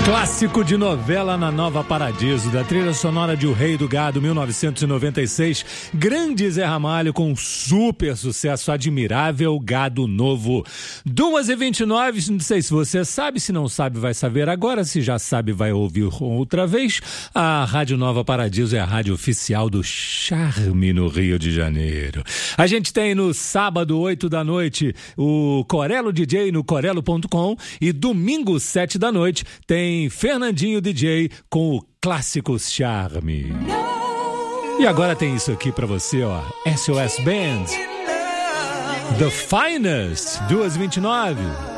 Clássico de novela na Nova Paradiso, da trilha sonora de O Rei do Gado, 1996. Grande Zé Ramalho com super sucesso, Admirável Gado Novo. 2h29, não sei se você sabe, se não sabe vai saber agora, se já sabe vai ouvir outra vez. A Rádio Nova Paradiso é a rádio oficial do Charme no Rio de Janeiro. A gente tem no sábado, 8 da noite, o Corelo DJ no corelo.com e domingo, 7 da noite, tem Fernandinho DJ com o Clássicos Charme. E agora tem isso aqui pra você, ó. SOS Band, The Finest, 2h29.